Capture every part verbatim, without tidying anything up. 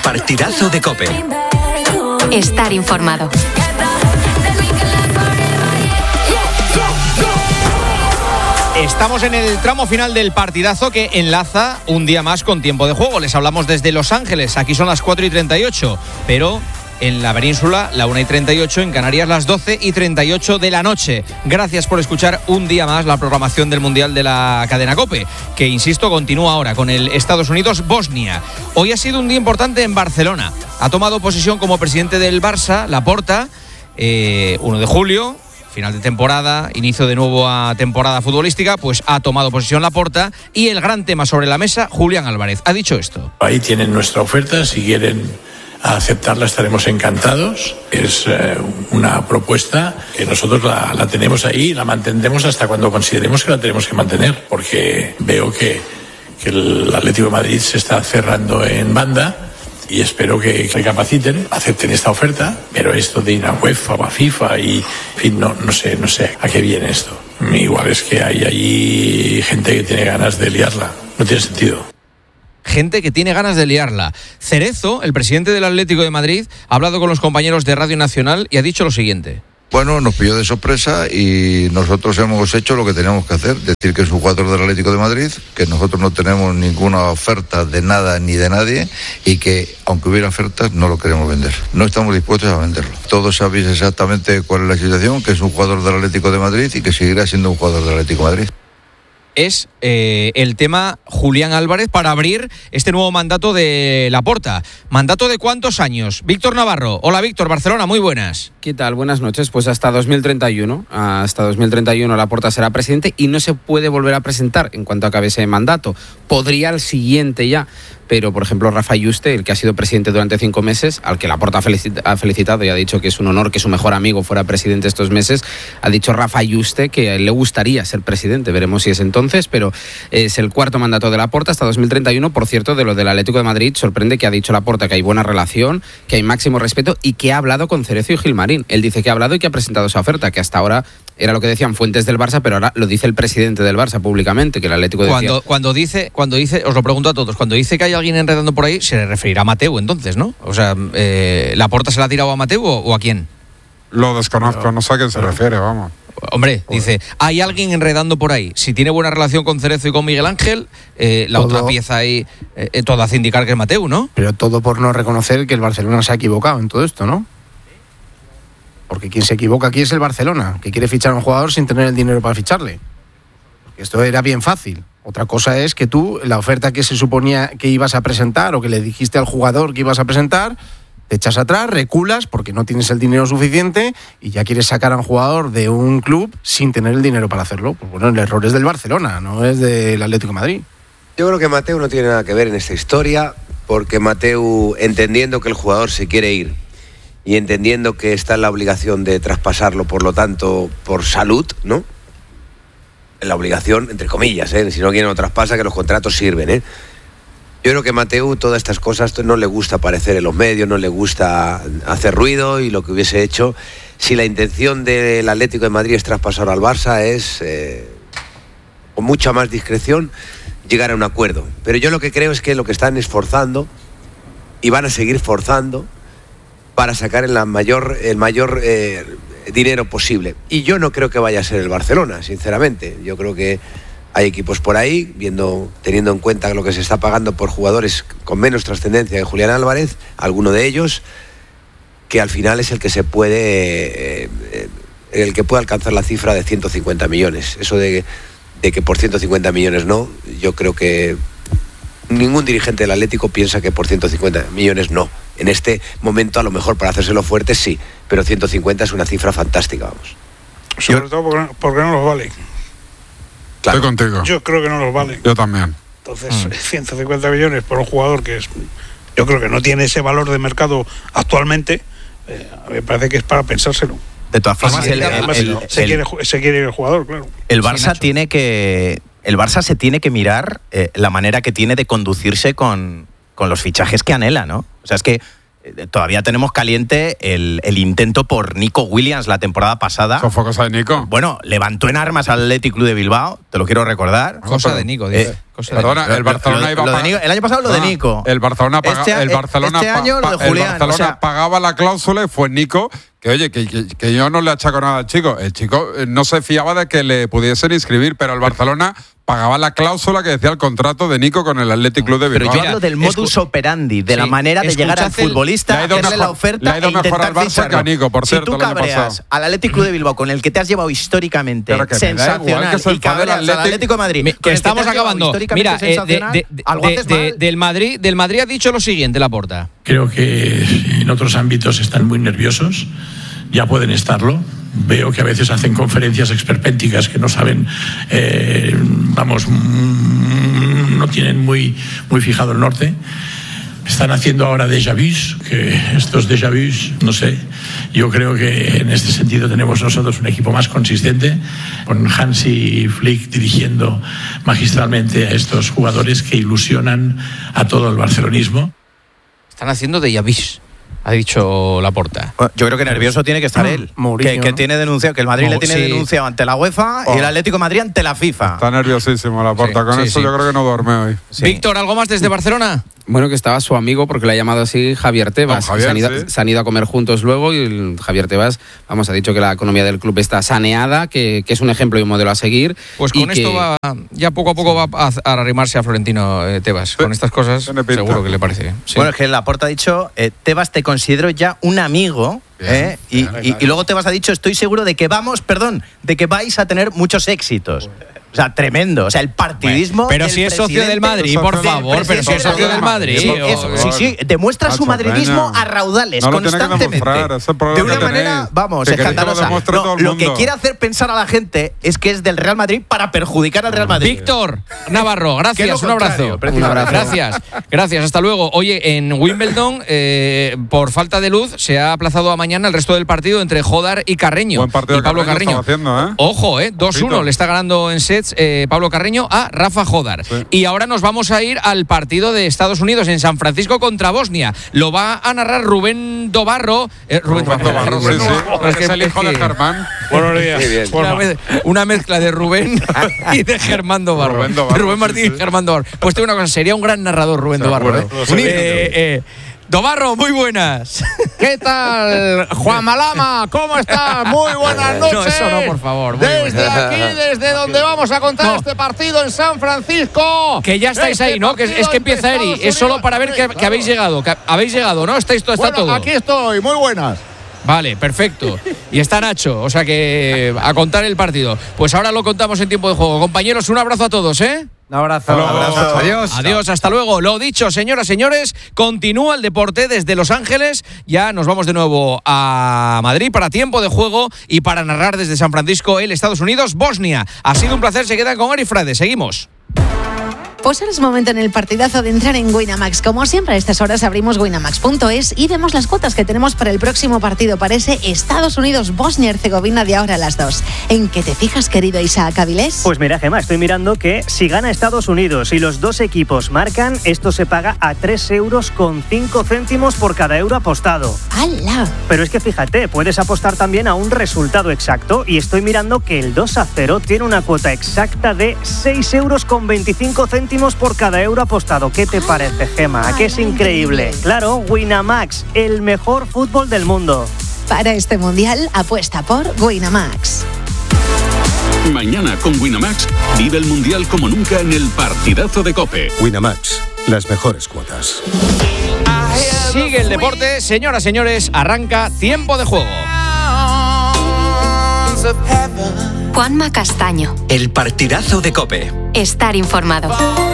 partidazo de COPE. Estar informado. Estamos en el tramo final del partidazo que enlaza un día más con tiempo de juego. Les hablamos desde Los Ángeles, aquí son las cuatro y treinta y ocho, pero en la península, la una y treinta y ocho, en Canarias las doce y treinta y ocho de la noche. Gracias por escuchar un día más la programación del Mundial de la cadena COPE, que, insisto, continúa ahora con el Estados Unidos-Bosnia. Hoy ha sido un día importante en Barcelona. Ha tomado posesión como presidente del Barça, Laporta, eh, uno de julio, final de temporada, inicio de nuevo a temporada futbolística, pues ha tomado posesión Laporta y el gran tema sobre la mesa, Julián Álvarez, ha dicho esto. Ahí tienen nuestra oferta, si quieren a aceptarla estaremos encantados. Es eh, una propuesta que nosotros la, la tenemos ahí y la mantendremos hasta cuando consideremos que la tenemos que mantener, porque veo que, que el Atlético de Madrid se está cerrando en banda y espero que recapaciten, acepten esta oferta, pero esto de ir a UEFA o a FIFA y, en fin, no, no sé, no sé a qué viene esto. Igual es que hay allí gente que tiene ganas de liarla, no tiene sentido. Gente que tiene ganas de liarla. Cerezo, el presidente del Atlético de Madrid, ha hablado con los compañeros de Radio Nacional y ha dicho lo siguiente. Bueno, nos pilló de sorpresa y nosotros hemos hecho lo que teníamos que hacer, decir que es un jugador del Atlético de Madrid, que nosotros no tenemos ninguna oferta de nada ni de nadie y que, aunque hubiera ofertas, no lo queremos vender. No estamos dispuestos a venderlo. Todos sabéis exactamente cuál es la situación, que es un jugador del Atlético de Madrid y que seguirá siendo un jugador del Atlético de Madrid. Es eh, el tema Julián Álvarez para abrir este nuevo mandato de Laporta. ¿Mandato de cuántos años? Víctor Navarro. Hola, Víctor, Barcelona, muy buenas. ¿Qué tal? Buenas noches. Pues hasta dos mil treinta y uno. Hasta dos mil treinta y uno Laporta será presidente y no se puede volver a presentar en cuanto acabe ese mandato. Podría al siguiente ya, pero por ejemplo Rafa Yuste, el que ha sido presidente durante cinco meses, al que Laporta ha felicitado y ha dicho que es un honor que su mejor amigo fuera presidente estos meses, ha dicho Rafa Yuste que le gustaría ser presidente. Veremos si es entonces, pero es el cuarto mandato de Laporta hasta dos mil treinta y uno. Por cierto, de lo del Atlético de Madrid, sorprende que ha dicho Laporta que hay buena relación, que hay máximo respeto y que ha hablado con Cerezo y Gilmarín. Él dice que ha hablado y que ha presentado esa oferta, que hasta ahora era lo que decían fuentes del Barça, pero ahora lo dice el presidente del Barça públicamente, que el Atlético decía... Cuando, cuando dice, cuando dice, os lo pregunto a todos, cuando dice que hay alguien enredando por ahí, se le referirá a Mateu entonces, ¿no? O sea, eh, ¿Laporta se la ha tirado a Mateu o, o a quién? Lo desconozco, pero, no sé a quién se pero, refiere, vamos. Hombre, dice, hay alguien enredando por ahí. Si tiene buena relación con Cerezo y con Miguel Ángel, eh, la todo, otra pieza ahí, eh, todo hace indicar que es Mateu, ¿no? Pero todo por no reconocer que el Barcelona se ha equivocado en todo esto, ¿no? Porque quien se equivoca aquí es el Barcelona, que quiere fichar a un jugador sin tener el dinero para ficharle. Porque esto era bien fácil. Otra cosa es que tú, la oferta que se suponía que ibas a presentar o que le dijiste al jugador que ibas a presentar, te echas atrás, reculas porque no tienes el dinero suficiente y ya quieres sacar a un jugador de un club sin tener el dinero para hacerlo. Pues bueno, el error es del Barcelona, no es del Atlético de Madrid. Yo creo que Mateu no tiene nada que ver en esta historia, porque Mateu, entendiendo que el jugador se quiere ir y entendiendo que está en la obligación de traspasarlo, por lo tanto, por salud, ¿no? En la obligación, entre comillas, ¿eh? Si no quieren lo traspasa, que los contratos sirven, ¿eh? Yo creo que Mateu, todas estas cosas, no le gusta aparecer en los medios, no le gusta hacer ruido, y lo que hubiese hecho, si la intención del Atlético de Madrid es traspasar al Barça, es, eh, con mucha más discreción, llegar a un acuerdo. Pero yo lo que creo es que lo que están esforzando, y van a seguir forzando, para sacar el mayor, el mayor eh, dinero posible. Y yo no creo que vaya a ser el Barcelona, sinceramente. Yo creo que hay equipos por ahí, viendo, teniendo en cuenta lo que se está pagando por jugadores con menos trascendencia que Julián Álvarez, alguno de ellos, que al final es el que se puede, eh, eh, el que puede alcanzar la cifra de ciento cincuenta millones. Eso de, de que por ciento cincuenta millones no, yo creo que ningún dirigente del Atlético piensa que por ciento cincuenta millones no. En este momento, a lo mejor para hacérselo fuerte, sí, pero ciento cincuenta es una cifra fantástica, vamos. Sobre yo, todo porque, porque no los vale. Claro. Estoy contigo. Yo creo que no los vale. Yo también. Entonces, mm. ciento cincuenta millones por un jugador que es, yo creo que no tiene ese valor de mercado actualmente, eh, me parece que es para pensárselo. De todas formas, el, el, el, el, se, quiere, se quiere el jugador, claro. El Barça sí, tiene que... El Barça se tiene que mirar eh, la manera que tiene de conducirse con, con los fichajes que anhela, ¿no? O sea, es que todavía tenemos caliente el, el intento por Nico Williams la temporada pasada. ¿Eso fue cosa de Nico? Bueno, levantó en armas al Athletic Club de Bilbao, te lo quiero recordar. Cosa de Nico, dice. Eh, cosa Perdona, de Nico. el Barcelona lo, iba lo a de Nico, el año pasado lo de Nico. El Barcelona, paga, Este, el Barcelona, este año pa, lo de pa, el Julián, Barcelona o sea, pagaba la cláusula y fue Nico, que oye, que, que, que yo no le achaco nada al chico. El chico no se fiaba de que le pudiesen inscribir, pero el Barcelona pagaba la cláusula que decía el contrato de Nico con el Athletic Club de Bilbao. Pero yo hablo del modus operandi, de sí, la manera de llegar al futbolista, hacerle mejor, la oferta le ha ido e mejor intentar al Barça ficharlo. que a Nico, por si cierto, tú el año cabreas pasado. al Athletic Club de Bilbao, con el que te has llevado históricamente Pero que me da sensacional, igual que se y enfade el cabreas al Athletic. Atlético de Madrid, Me- con que el estamos te has llevado acabando. históricamente Mira, eh, de- sensacional, de- de- algo haces de- mal. del Madrid, del Madrid ha dicho lo siguiente, Laporta. Creo que en otros ámbitos están muy nerviosos, ya pueden estarlo. Veo que a veces hacen conferencias esperpénticas que no saben, eh, vamos, mm, no tienen muy, muy fijado el norte. Están haciendo ahora déjà vus, que estos déjà vus, no sé, yo creo que en este sentido tenemos nosotros un equipo más consistente, con Hansi Flick dirigiendo magistralmente a estos jugadores que ilusionan a todo el barcelonismo. Están haciendo déjà vus, ha dicho Laporta. Bueno, yo creo que nervioso tiene que estar él, Mourinho, que, que ¿no? tiene denunciado, que el Madrid Mo- le tiene sí. denunciado ante la UEFA Oh. y el Atlético de Madrid ante la FIFA. Está nerviosísimo la porta. Sí, Con sí, eso sí. yo creo que no duerme hoy. Sí. Víctor, ¿algo más desde Barcelona? Bueno, que estaba su amigo, porque le ha llamado así Javier Tebas. Don Javier, se, han ido, sí. se han ido a comer juntos luego y el Javier Tebas, vamos, ha dicho que la economía del club está saneada, que, que es un ejemplo y un modelo a seguir. Pues y con esto que- va, ya poco a poco va a, a arrimarse a Florentino eh, Tebas. Con estas cosas Tiene pinta. seguro que le parece. Sí. Bueno, es que Laporta ha dicho, eh, Tebas, te considero ya un amigo, Bien, eh, y, bien, y- claro. y luego Tebas ha dicho, estoy seguro de que vamos, perdón, de que vais a tener muchos éxitos. O sea, tremendo. O sea, el partidismo. Pero del si es socio presidente- del Madrid, del por presidente favor, pero si es socio del Madrid. Sí, o- eso, sí, sí, demuestra su Macho, madridismo Peña. a raudales, No lo tiene que constantemente. demostrar, ese es el De problema una que manera, tenéis, vamos, que queréis que lo escandalosa. demuestre No, todo el lo que mundo. quiere hacer pensar a la gente es que es del Real Madrid para perjudicar al Real Madrid. Víctor Navarro, Que es gracias, lo un abrazo. contrario, precisamente. Gracias, gracias, hasta luego. Oye, en Wimbledon, eh, por falta de luz, se ha aplazado a mañana el resto del partido entre Jodar y Carreño. Buen partido y Pablo Carreño Carreño. estaba haciendo, ¿eh? Ojo, eh, dos uno, Ojito. le está ganando en sets eh, Pablo Carreño a Rafa Jodar. Sí. Y ahora nos vamos a ir al partido de Estados Unidos en San Francisco contra Bosnia. Lo va a narrar Rubén Dobarro. Eh, Rubén Rubén Dobarro, sí, sí. No, es que- Es el hijo es de que- Germán. Buenos días. Muy bien. una, mez- una mezcla de Rubén y de Germán Dobarro. Rubén Dobarro, Rubén sí, Martín sí. y Germán Dobarro. Pues te digo una cosa, sería un gran narrador Rubén Dobarro. ¿eh? Seguro. Un- eh, eh, Dobarro, muy buenas. ¿Qué tal, Juan Malama? ¿Cómo estás? Muy buenas noches. No, eso no, por favor. Muy Desde buenas. aquí, desde donde vamos a contar No. este partido en San Francisco. Que ya estáis Este ahí, ¿no? Que es, es partido que empieza entre Eri. Estados Es solo Unidos- para ver que, que habéis llegado. Que habéis llegado, ¿no? Estáis todo, está Bueno, todo. aquí estoy, muy buenas. Vale, perfecto. Y está Nacho, o sea que a contar el partido. Pues ahora lo contamos en tiempo de juego. Compañeros, un abrazo a todos, ¿eh? Un abrazo. Un abrazo. Adiós. Adiós, hasta luego. Lo dicho, señoras, señores, continúa el deporte desde Los Ángeles. Ya nos vamos de nuevo a Madrid para tiempo de juego y para narrar desde San Francisco el Estados Unidos, Bosnia. Ha sido un placer, se quedan con Eri Frade. Seguimos. Pues ahora es momento en el partidazo de entrar en Winamax. Como siempre, a estas horas abrimos winamax punto es y vemos las cuotas que tenemos para el próximo partido, para ese Estados Unidos-Bosnia-Herzegovina de ahora a las dos. ¿En qué te fijas, querido Isaac Avilés? Pues mira, Gemma, estoy mirando que si gana Estados Unidos y los dos equipos marcan, esto se paga a tres euros con cinco céntimos por cada euro apostado. ¡Hala! Pero es que fíjate, puedes apostar también a un resultado exacto y estoy mirando que el dos a cero tiene una cuota exacta de seis euros con veinticinco céntimos por cada euro apostado. ¿Qué te parece, Gemma? ¿A qué es increíble? Claro, Winamax, el mejor fútbol del mundo. Para este mundial, apuesta por Winamax. Mañana con Winamax vive el Mundial como nunca en el partidazo de COPE. Winamax, las mejores cuotas. Sigue el deporte, señoras, señores, arranca tiempo de juego. Juanma Castaño. El partidazo de COPE. Estar informado.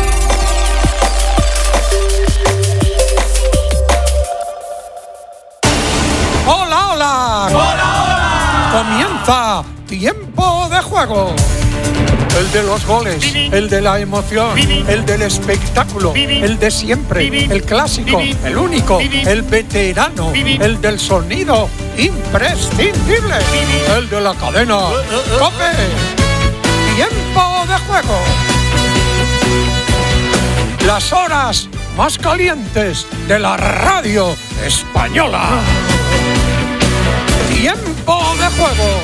¡Hola, hola! ¡Hola, hola! Comienza tiempo de juego. El de los goles, el de la emoción, el del espectáculo, el de siempre, el clásico, el único, el veterano, el del sonido imprescindible, el de la cadena COPE. Tiempo de juego. Las horas más calientes de la radio española. Tiempo de juego.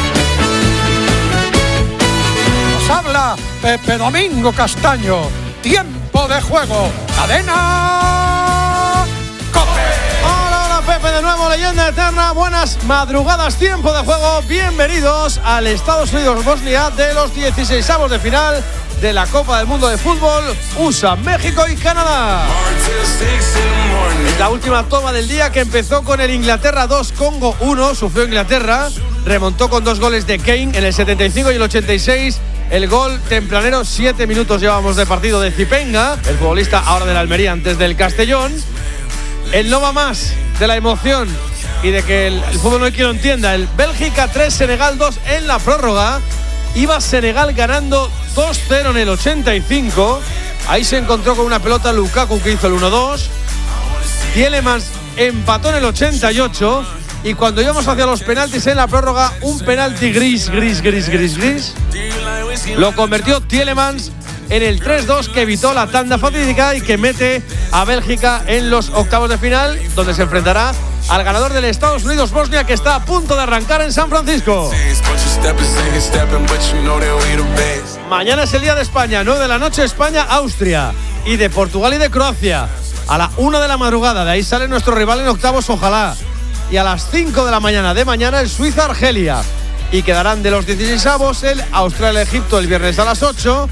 Nos habla Pepe Domingo Castaño. Tiempo de juego. Cadena COPE. Hola, hola, Pepe de nuevo, leyenda eterna. Buenas madrugadas, tiempo de juego. Bienvenidos al Estados Unidos-Bosnia de los dieciseisavos de final de la Copa del Mundo de Fútbol, U S A, México y Canadá. Es la última toma del día, que empezó con el Inglaterra dos, Congo uno. Sufrió Inglaterra, remontó con dos goles de Kane en el setenta y cinco y el ochenta y seis. El gol tempranero, siete minutos llevamos de partido de Zipenga, el futbolista ahora del Almería, antes del Castellón. El no va más de la emoción y de que el, el fútbol no hay quien lo entienda. El Bélgica tres, Senegal dos en la prórroga. Iba Senegal ganando dos cero en el ochenta y cinco. Ahí se encontró con una pelota Lukaku, que hizo el uno dos. Tielemans empató en el ochenta y ocho. Y cuando íbamos hacia los penaltis en la prórroga, un penalti gris, gris, gris, gris, gris, lo convirtió Tielemans en el tres dos, que evitó la tanda fatídica y que mete a Bélgica en los octavos de final, donde se enfrentará al ganador del Estados Unidos-Bosnia, que está a punto de arrancar en San Francisco. Mañana es el día de España, nueve de la noche, España-Austria, y de Portugal y de Croacia a la una de la madrugada. De ahí sale nuestro rival en octavos, ojalá. Y a las cinco de la mañana de mañana el Suiza-Argelia. Y quedarán de los dieciseisavos el Australia-Egipto el viernes a las ocho,